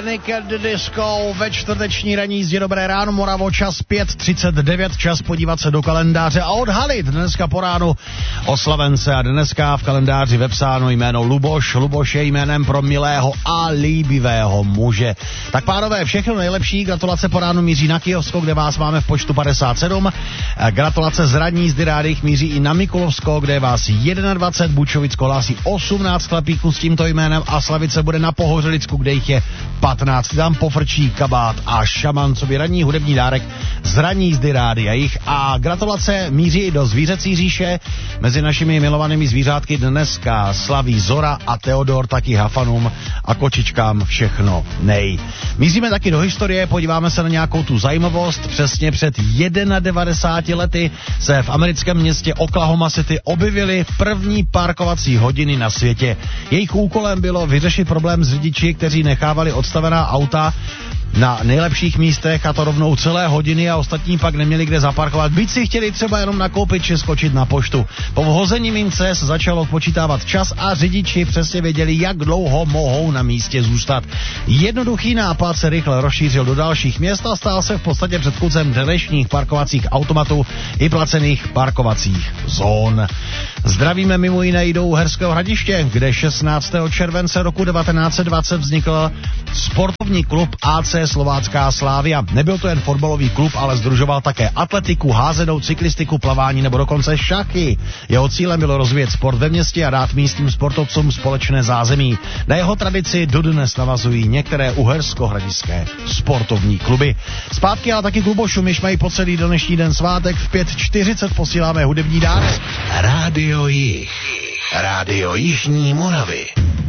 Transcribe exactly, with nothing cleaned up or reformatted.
Panic at the Disco ve čtvrteční ranní jízdě. Dobré ráno, Moravo, čas pět třicet devět, čas podívat se do kalendáře a odhalit dneska po ránu oslavence. A dneska v kalendáři vepsáno jméno Luboš. Luboš je jménem pro milého a líbivého muže. Tak pánové, všechno nejlepší, gratulace po ránu míří na Kyjovsko, kde vás máme v počtu padesát sedm. Gratulace z ranní jízdy rádiích míří i na Mikulovsko, kde je vás dvacet jedna, Bučovicko hlásí osmnáct chlapíků s tímto jménem a Slavice bude na Pohořelicku, kde jich je patnáct. Tam pofrčí Kabát a Šaman, co by ranní hudební dárek z ranní jízdy rádia jich. A gratulace míří i do zvířecí říše. Mezi našimi milovanými zvířátky dneska slaví Zora a Teodor, taky hafanům a kočičkám všechno nej. Míříme taky do historie, podíváme se na nějakou tu zajímavost. Přesně před devadesát jedna lety se v americkém městě Oklahoma City objevily první parkovací hodiny na světě. Jejich úkolem bylo vyřešit problém s řidiči, kteří nechávali odstavená auta na nejlepších místech, a to rovnou celé hodiny, a ostatní pak neměli kde zaparkovat, byť si chtěli třeba jenom nakoupit či skočit na poštu. Po vhození mince se začalo odpočítávat čas a řidiči přesně věděli, jak dlouho mohou na místě zůstat. Jednoduchý nápad se rychle rozšířil do dalších měst a stál se v podstatě předchůdcem dnešních parkovacích automatů i placených parkovacích zón. Zdravíme mimo jiné i do Uherského Hradiště, kde šestnáctého července roku devatenáct set dvacet vznikl sportovní klub A C Slovácká Slávia. Nebyl to jen fotbalový klub, ale sdružoval také atletiku, házenou, cyklistiku, plavání nebo dokonce šachy. Jeho cílem bylo rozvíjet sport ve městě a dát místním sportovcům společné zázemí. Na jeho tradici dodnes navazují některé uhersko-hradiské sportovní kluby. Zpátky ale taky klubošům, již mají po celý dnešní den svátek. V pět čtyřicet posíláme hudební dárek. Rádio Jih. Rádio Jižní Moravy.